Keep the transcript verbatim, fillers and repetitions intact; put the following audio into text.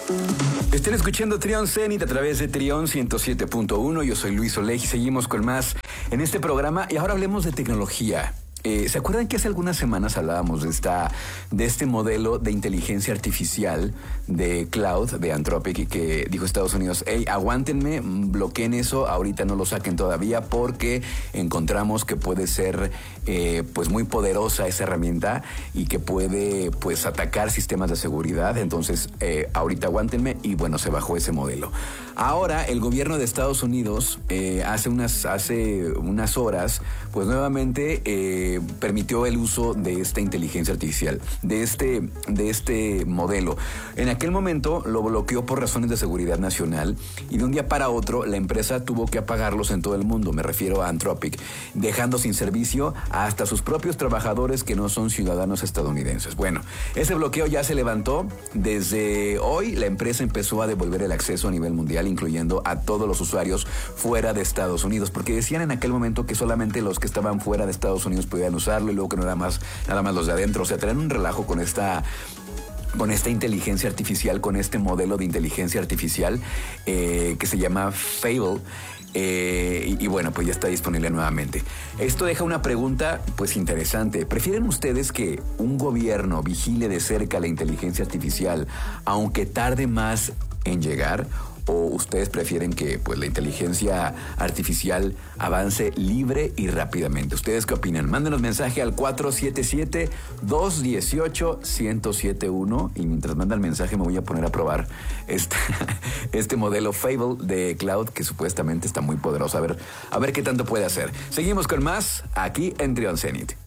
Estén escuchando Trión Zenit a través de Trión ciento siete punto uno. Yo soy Luis Oleg y seguimos con más en este programa. Y ahora hablemos de tecnología. Eh, ¿Se acuerdan que hace algunas semanas hablábamos de esta, de este modelo de inteligencia artificial de cloud de Anthropic y que dijo Estados Unidos, hey, aguántenme, bloqueen eso, ahorita no lo saquen todavía porque encontramos que puede ser eh, pues muy poderosa esa herramienta y que puede pues atacar sistemas de seguridad, entonces eh, ahorita aguántenme y bueno, se bajó ese modelo. Ahora el gobierno de Estados Unidos eh, hace unas hace unas horas pues nuevamente eh, permitió el uso de esta inteligencia artificial, de este, de este modelo. En aquel momento lo bloqueó por razones de seguridad nacional y de un día para otro la empresa tuvo que apagarlos en todo el mundo, me refiero a Anthropic, dejando sin servicio hasta sus propios trabajadores que no son ciudadanos estadounidenses. Bueno, ese bloqueo ya se levantó. Desde hoy la empresa empezó a devolver el acceso a nivel mundial, incluyendo a todos los usuarios fuera de Estados Unidos, porque decían en aquel momento que solamente los que estaban fuera de Estados Unidos podían usarlo y luego que no era más, nada más los de adentro. O sea, traen un relajo con esta con esta inteligencia artificial, con este modelo de inteligencia artificial eh, que se llama Fable. Eh, y, y bueno, pues ya está disponible nuevamente. Esto deja una pregunta pues interesante. ¿Prefieren ustedes que un gobierno vigile de cerca la inteligencia artificial aunque tarde más en llegar? ¿O ustedes prefieren que pues, la inteligencia artificial avance libre y rápidamente? ¿Ustedes qué opinan? Mándenos mensaje al cuatro siete siete, dos uno ocho, uno cero siete uno y mientras mandan mensaje me voy a poner a probar este, este modelo Fable de Cloud que supuestamente está muy poderoso. A ver, a ver qué tanto puede hacer. Seguimos con más aquí en Trión Zenit.